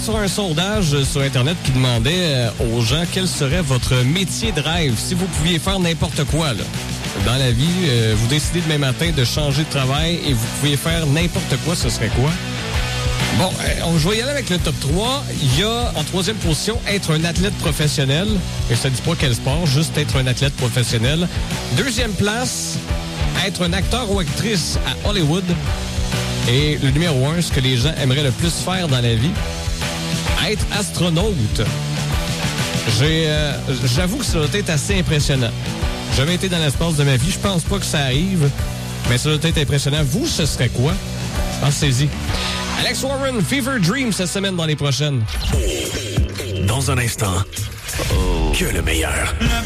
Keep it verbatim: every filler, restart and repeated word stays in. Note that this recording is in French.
sur un sondage sur Internet qui demandait aux gens quel serait votre métier de rêve si vous pouviez faire n'importe quoi là. Dans la vie, euh, vous décidez demain matin de changer de travail et vous pouviez faire n'importe quoi, ce serait quoi? Bon, euh, on, je vais y aller avec le top trois. Il y a, en troisième position, être un athlète professionnel. Et ça ne dit pas quel sport, juste être un athlète professionnel. Deuxième place, être un acteur ou actrice à Hollywood. Et le numéro un, ce que les gens aimeraient le plus faire dans la vie, être astronaute. J'ai, euh, j'avoue que ça doit être assez impressionnant. J'ai jamais été dans l'espace de ma vie. Je pense pas que ça arrive, mais ça doit être impressionnant. Vous, ce serait quoi? Pensez-y. Alex Warren, Fever Dream, cette semaine dans les prochaines. Dans un instant, oh. que le meilleur.